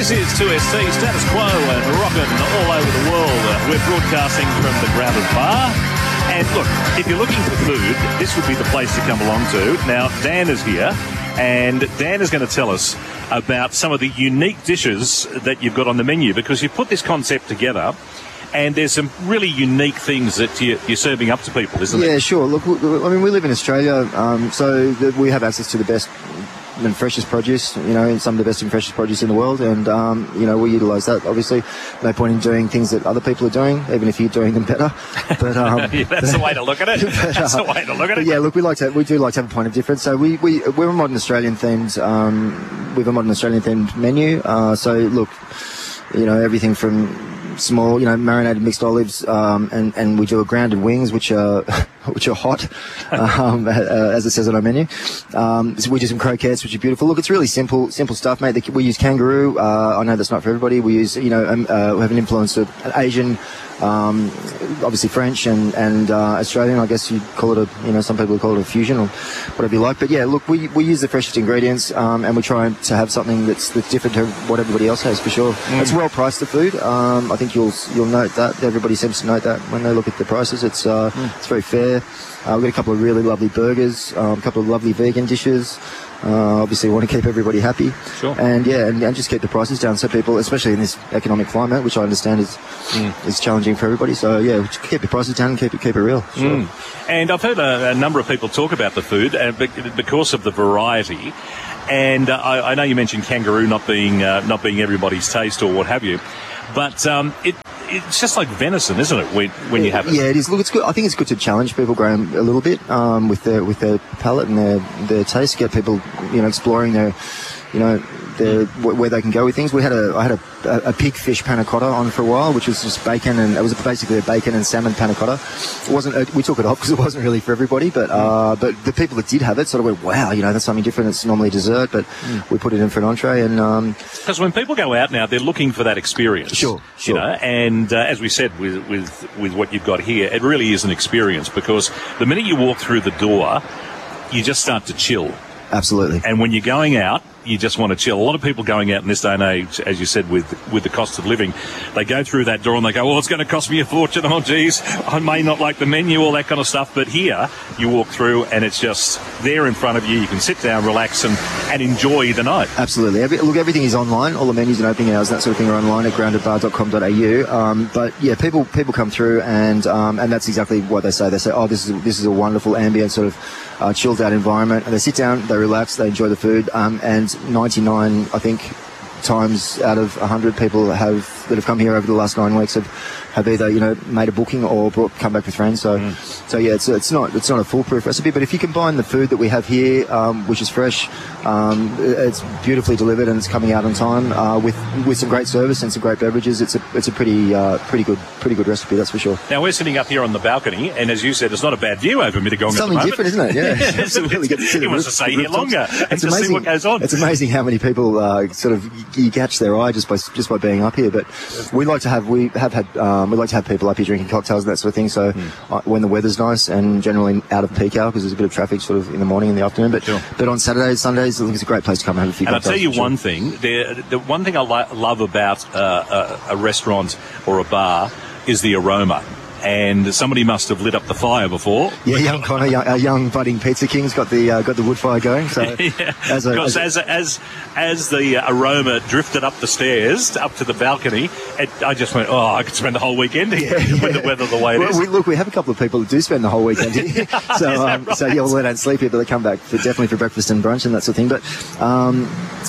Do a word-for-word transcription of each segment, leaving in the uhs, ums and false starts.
This is two S C, Status Quo, and rockin' all over the world. Uh, we're broadcasting from the Grounded Bar. And look, if you're looking for food, this would be the place to come along to. Now, Dan is here, and Dan is going to tell us about some of the unique dishes that you've got on the menu, because you've put this concept together, and there's some really unique things that you're, you're serving up to people, isn't yeah, it? Yeah, sure. Look, I mean, we live in Australia, um, so we have access to the best and freshest produce, you know, some of the best and freshest produce in the world, and um, you know, we utilise that. Obviously, no point in doing things that other people are doing, even if you're doing them better. But um, yeah, that's the way to look at it. But, that's uh, the way to look at it. Yeah, look, we like to, we do like to have a point of difference. So we we we're a modern Australian themed, um, we have a modern Australian themed menu. Uh, so look, you know, everything from small, you know, marinated mixed olives, um, and, and we do a grounded wings, which are which are hot, um, uh, as it says on our menu. Um, so we do some croquettes, which are beautiful. Look, it's really simple, simple stuff, mate. We use kangaroo. Uh, I know that's not for everybody. We use, you know, um, uh, we have an influence of Asian, um, obviously French and and uh, Australian. I guess you'd call it a, you know, some people call it a fusion or whatever you like. But yeah, look, we we use the freshest ingredients, um, and we try to have something that's that's different to what everybody else has, for sure. Mm. It's well priced, the food. Um, I think you'll you'll note that. Everybody seems to note that when they look at the prices. It's uh, mm. it's very fair. Uh, we've got a couple of really lovely burgers, um, a couple of lovely vegan dishes. Uh, obviously, we want to keep everybody happy. Sure. And yeah, and, and just keep the prices down so people, especially in this economic climate, which I understand is mm. is challenging for everybody. So yeah, keep the prices down and keep it keep it real. Sure. Mm. And I've heard a, a number of people talk about the food, and because of the variety. And uh, I, I know you mentioned kangaroo not being uh, not being everybody's taste or what have you, but um, it. It's just like venison, isn't it? When, when you have it. Yeah, it is. Look, it's good. I think it's good to challenge people, Graham, a little bit um, with their with their palate and their their taste. Get people, you know, exploring their, you know, their where they can go with things. We had a I had a, a pig fish panna cotta on for a while, which was just bacon, and it was basically a bacon and salmon panna cotta. It wasn't. A, we took it off because it wasn't really for everybody, but uh, but the people that did have it sort of went, wow, you know, that's something different. It's normally dessert, but mm. we put it in for an entree. And because um, when people go out now, they're looking for that experience. Sure, sure. You know, and uh, as we said with with with what you've got here, it really is an experience, because the minute you walk through the door, you just start to chill. Absolutely. And when you're going out, you just want to chill. A lot of people going out in this day and age, as you said, with with the cost of living, they go through that door and they go, well, it's going to cost me a fortune. Oh, geez, I may not like the menu, all that kind of stuff. But here, you walk through and it's just there in front of you. You can sit down, relax, and, and enjoy the night. Absolutely. Every, look, everything is online. All the menus and opening hours, that sort of thing, are online at grounded bar dot com dot a u. Um, but, yeah, people people come through and um, and that's exactly what they say. They say, oh, this is, this is a wonderful ambient sort of uh, chilled-out environment. And they sit down, they relax, they enjoy the food, um, and ninety-nine I think times out of one hundred people have that have come here over the last nine weeks have, have either, you know, made a booking or brought, come back with friends. So, mm. so yeah, it's it's not it's not a foolproof recipe. But if you combine the food that we have here, um, which is fresh, um, it's beautifully delivered and it's coming out on time, uh, with with some great service and some great beverages, it's a it's a pretty uh, pretty good pretty good recipe, that's for sure. Now we're sitting up here on the balcony, and as you said, it's not a bad view over Mittagong. Something at the different, isn't it? Yeah, yeah, absolutely. He wants to stay here longer and to see what goes on. It's amazing how many people uh, sort of you catch their eye just by just by being up here. But we like to have we have had um, we like to have people up here drinking cocktails and that sort of thing. So mm. uh, when the weather's nice and generally out of peak hour, because there's a bit of traffic sort of in the morning and the afternoon. But sure. but on Saturdays, Sundays, I think it's a great place to come and have a few and cocktails. And I'll tell you sure. one thing: the, the one thing I lo- love about uh, a, a restaurant or a bar is the aroma. And somebody must have lit up the fire before. Yeah, young Connor, young, a young budding Pizza King's got the uh, got the wood fire going. So yeah. as, a, as, as as as the aroma drifted up the stairs up to the balcony, it, I just went, oh, I could spend the whole weekend here yeah, yeah. with the weather the way it well, is. We, look, we have a couple of people that do spend the whole weekend here. so um, right? so yeah, well, they don't sleep here, but they come back for, definitely for breakfast and brunch and that sort of thing. But um,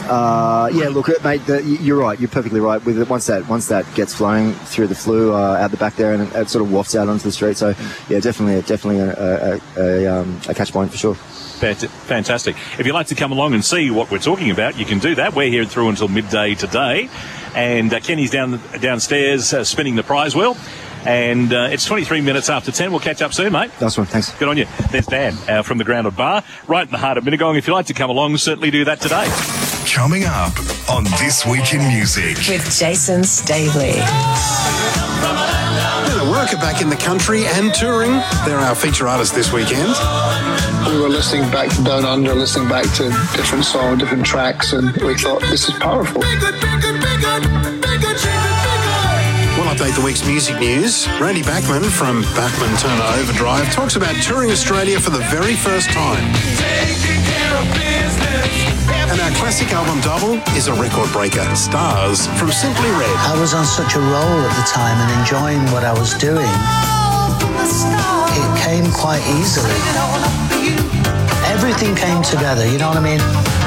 uh, yeah, look, mate, the, you're right. You're perfectly right. With it, once that once that gets flowing through the flue uh, out the back there, and it, it sort of wafts out onto the street. So yeah, definitely, definitely a, a, a, um, a catch point for sure. Fantastic. If you'd like to come along and see what we're talking about, you can do that. We're here through until midday today, and uh, Kenny's down downstairs uh, spinning the prize wheel. And uh, it's twenty-three minutes after ten. We'll catch up soon, mate. Nice one, thanks. Good on you. There's Dan uh, from the Grounded Bar, right in the heart of Mittagong. If you'd like to come along, certainly do that today. Coming up on This Week in Music with Jason Stavely. Worker back in the country and touring. They're our feature artists this weekend. We were listening back to Down Under, listening back to different songs, different tracks, and we thought, this is powerful. Bigger, bigger, bigger. update the week's music news. Randy Bachman from Bachman Turner Overdrive talks about touring Australia for the very first time. And our classic album double is a record breaker, Stars from Simply Red. I was on such a roll at the time and enjoying what I was doing. It came quite easily. Everything came together, you know what I mean?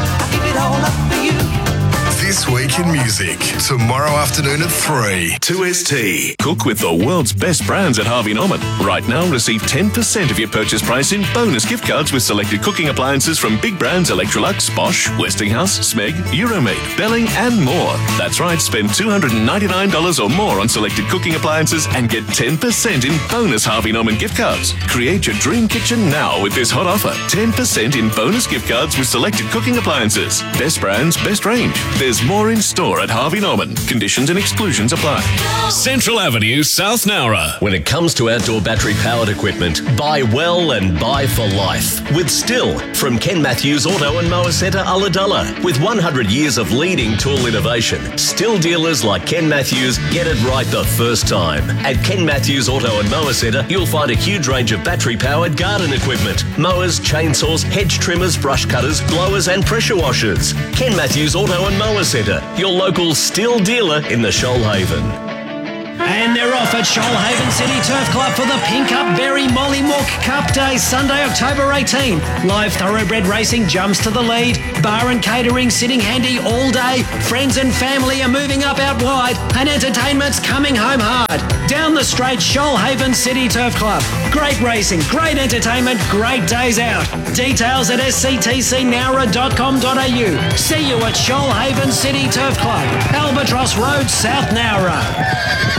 This Week in Music, tomorrow afternoon at three. two S T. Cook with the world's best brands at Harvey Norman. Right now, receive ten percent of your purchase price in bonus gift cards with selected cooking appliances from big brands Electrolux, Bosch, Westinghouse, Smeg, Euromade, Belling and more. That's right, spend two hundred ninety-nine dollars or more on selected cooking appliances and get ten percent in bonus Harvey Norman gift cards. Create your dream kitchen now with this hot offer. ten percent in bonus gift cards with selected cooking appliances. Best brands, best range. There's more in store at Harvey Norman. Conditions and exclusions apply. Central Avenue, South Nowra. When it comes to outdoor battery-powered equipment, buy well and buy for life. With Still, from Ken Matthews Auto and Mower Centre, Ulladulla. With one hundred years of leading tool innovation, Still dealers like Ken Matthews get it right the first time. At Ken Matthews Auto and Mower Centre, you'll find a huge range of battery-powered garden equipment. Mowers, chainsaws, hedge trimmers, brush cutters, blowers and pressure washers. Ken Matthews Auto and Mower Centre, your local Still dealer in the Shoalhaven. And they're off at Shoalhaven City Turf Club for the Pink Up Berry Mollymook Cup Day, Sunday, October eighteenth. Live thoroughbred racing jumps to the lead. Bar and catering sitting handy all day. Friends and family are moving up out wide. And entertainment's coming home hard. Down the straight, Shoalhaven City Turf Club. Great racing, great entertainment, great days out. Details at s c t c nowra dot com dot a u. See you at Shoalhaven City Turf Club, Albatross Road, South Nowra.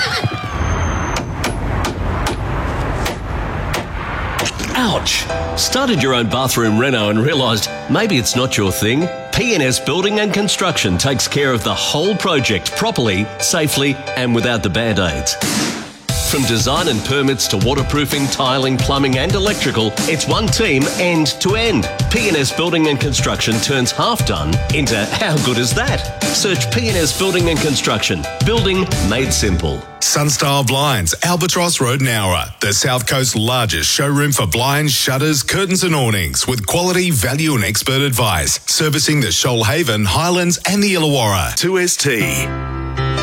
Ouch! Started your own bathroom reno and realised maybe it's not your thing? P N S Building and Construction takes care of the whole project properly, safely and without the band-aids. From design and permits to waterproofing, tiling, plumbing and electrical, it's one team end to end. P N S Building and Construction turns half done into how good is that? Search P N S Building and Construction. Building made simple. Sunstyle Blinds, Albatross Road, Nowra. The South Coast's largest showroom for blinds, shutters, curtains and awnings with quality, value and expert advice. Servicing the Shoalhaven, Highlands and the Illawarra. two S T.